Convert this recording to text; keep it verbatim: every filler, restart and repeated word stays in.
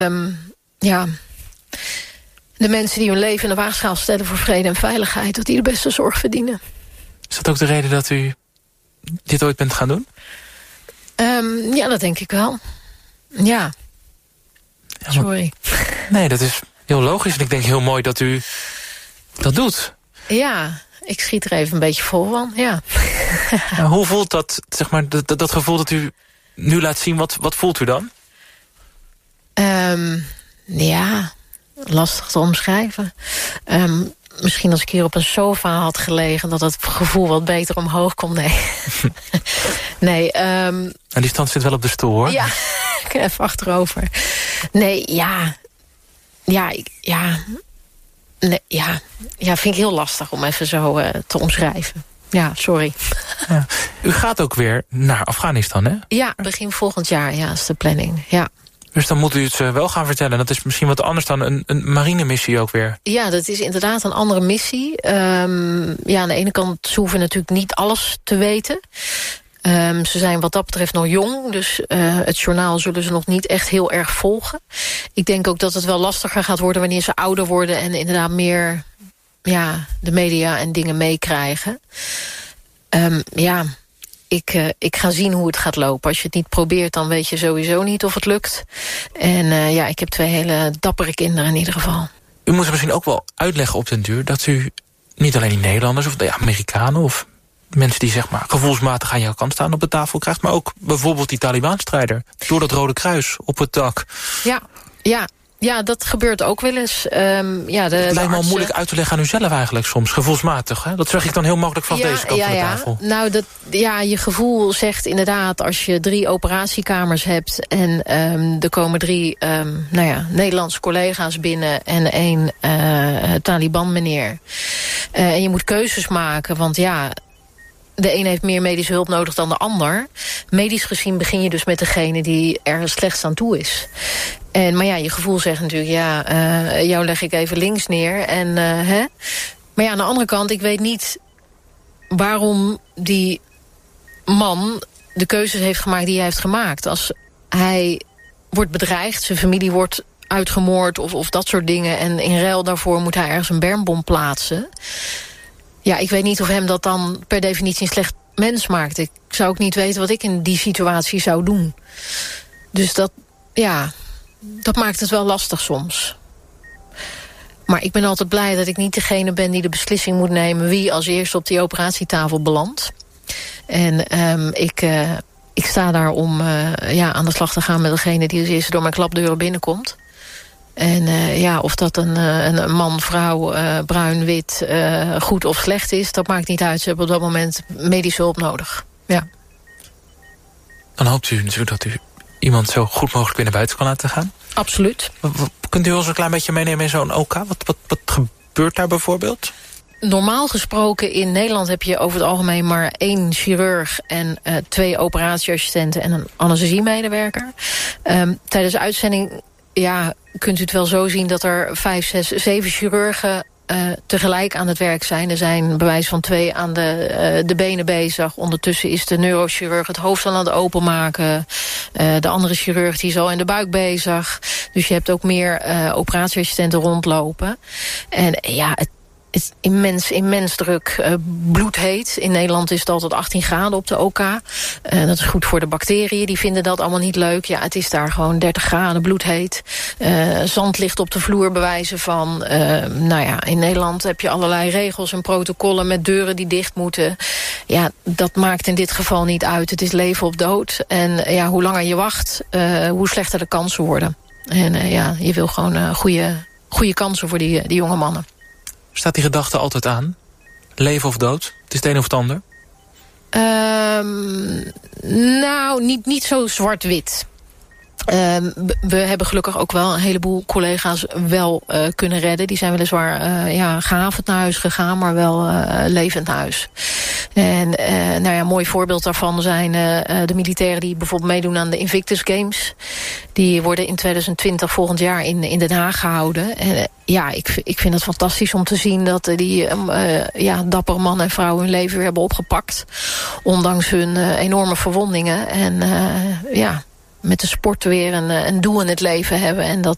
Um, ja, de mensen die hun leven in de waagschaal stellen voor vrede en veiligheid, dat die de beste zorg verdienen. Is dat ook de reden dat u dit ooit bent gaan doen? Um, ja, dat denk ik wel. Ja. ja Sorry. Nee, dat is heel logisch. En ik denk heel mooi dat u dat doet. Ja, ik schiet er even een beetje vol van, ja. ja hoe voelt dat, zeg maar, dat, dat gevoel dat u nu laat zien, wat, wat voelt u dan? Um, ja, lastig te omschrijven. Um, misschien als ik hier op een sofa had gelegen, dat het gevoel wat beter omhoog komt. Nee. nee. Um, en die stand zit wel op de stoel, hoor. Ja, even achterover. Nee, ja. Ja, ja. Nee, ja. Ja, vind ik heel lastig om even zo uh, te omschrijven. Ja, sorry. Ja. U gaat ook weer naar Afghanistan, hè? Ja, begin volgend jaar, ja, is de planning, ja. Dus dan moet u het wel gaan vertellen. Dat is misschien wat anders dan een, een marinemissie ook weer. Ja, dat is inderdaad een andere missie. Um, ja, aan de ene kant ze hoeven natuurlijk niet alles te weten. Um, ze zijn wat dat betreft nog jong, dus uh, het journaal zullen ze nog niet echt heel erg volgen. Ik denk ook dat het wel lastiger gaat worden wanneer ze ouder worden en inderdaad meer ja, de media en dingen meekrijgen. Um, ja, ik, uh, ik ga zien hoe het gaat lopen. Als je het niet probeert, dan weet je sowieso niet of het lukt. En uh, ja, ik heb twee hele dappere kinderen in ieder geval. U moet misschien ook wel uitleggen op den duur dat u niet alleen die Nederlanders of de Amerikanen of mensen die zeg maar gevoelsmatig aan jouw kant staan op de tafel krijgt, maar ook bijvoorbeeld die Taliban-strijder door dat Rode Kruis op het dak. Ja, ja. Ja, dat gebeurt ook wel eens. Um, ja, de, het lijkt me artsen... al moeilijk uit te leggen aan u zelf eigenlijk soms, gevoelsmatig. Hè? Dat zeg ik dan heel makkelijk van ja, deze kant ja, van de ja. tafel. Nou, dat, ja, je gevoel zegt inderdaad, als je drie operatiekamers hebt en um, er komen drie um, nou ja, Nederlandse collega's binnen en één uh, Taliban-meneer. Uh, en je moet keuzes maken, want ja, de een heeft meer medische hulp nodig dan de ander. Medisch gezien begin je dus met degene die er het slechtst aan toe is. En, maar ja, je gevoel zegt natuurlijk, ja, uh, jou leg ik even links neer. En, uh, hè? Maar ja, aan de andere kant, ik weet niet waarom die man de keuzes heeft gemaakt die hij heeft gemaakt. Als hij wordt bedreigd, zijn familie wordt uitgemoord of, of dat soort dingen, en in ruil daarvoor moet hij ergens een bermbom plaatsen. Ja, ik weet niet of hem dat dan per definitie een slecht mens maakt. Ik zou ook niet weten wat ik in die situatie zou doen. Dus dat, ja, dat maakt het wel lastig soms. Maar ik ben altijd blij dat ik niet degene ben die de beslissing moet nemen wie als eerste op die operatietafel belandt. En um, ik, uh, ik sta daar om uh, ja, aan de slag te gaan met degene die als eerste door mijn klapdeuren binnenkomt. En uh, ja, of dat een, een, een man, vrouw, uh, bruin, wit, uh, goed of slecht is, dat maakt niet uit. Ze hebben op dat moment medische hulp nodig. Ja. Dan hoopt u natuurlijk dat u iemand zo goed mogelijk weer naar buiten kan laten gaan? Absoluut. Kunt u ons een klein beetje meenemen in zo'n O K? Wat, wat, wat gebeurt daar bijvoorbeeld? Normaal gesproken in Nederland heb je over het algemeen maar één chirurg en uh, twee operatieassistenten en een anesthesiemedewerker. Um, tijdens de uitzending, ja, kunt u het wel zo zien dat er vijf, zes, zeven chirurgen uh, tegelijk aan het werk zijn. Er zijn bij wijze van twee aan de, uh, de benen bezig. Ondertussen is de neurochirurg het hoofd aan het openmaken. Uh, de andere chirurg die is al in de buik bezig. Dus je hebt ook meer uh, operatieassistenten rondlopen. En ja, het Het is immens, immens druk. Uh, bloedheet. In Nederland is het altijd achttien graden op de O K. Uh, dat is goed voor de bacteriën. Die vinden dat allemaal niet leuk. Ja, het is daar gewoon dertig graden, bloedheet. Uh, zand ligt op de vloer, bewijzen van. Uh, nou ja, in Nederland heb je allerlei regels en protocollen met deuren die dicht moeten. Ja, dat maakt in dit geval niet uit. Het is leven of dood. En uh, ja, hoe langer je wacht, uh, hoe slechter de kansen worden. En uh, ja, je wil gewoon uh, goede, goede kansen voor die, die jonge mannen. Staat die gedachte altijd aan? Leven of dood? Het is het een of het ander? Um, nou, niet, niet zo zwart-wit. Um, we hebben gelukkig ook wel een heleboel collega's wel uh, kunnen redden. Die zijn weliswaar uh, ja, gehavend naar huis gegaan, maar wel uh, levend naar huis. En uh, nou ja, een mooi voorbeeld daarvan zijn uh, de militairen die bijvoorbeeld meedoen aan de Invictus Games. Die worden in twintig twintig volgend jaar in, in Den Haag gehouden. En uh, ja, ik, ik vind het fantastisch om te zien dat uh, die uh, ja, dappere mannen en vrouwen hun leven weer hebben opgepakt. Ondanks hun uh, enorme verwondingen. En uh, ja, met de sport weer een, een doel in het leven hebben. En dat,